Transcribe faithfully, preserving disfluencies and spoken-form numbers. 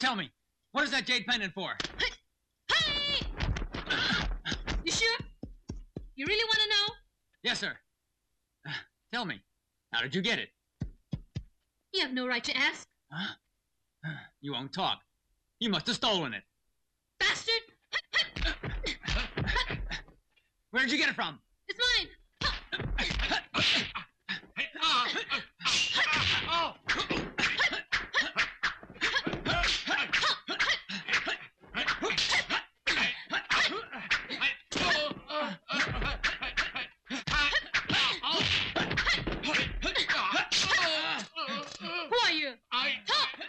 Tell me, what is that jade pendant for? Hey! You sure? You really want to know? Yes, sir. Uh, tell me, how did you get it? You have no right to ask. Huh? You won't talk. You must have stolen it. Bastard! Where did you get it from? It's mine!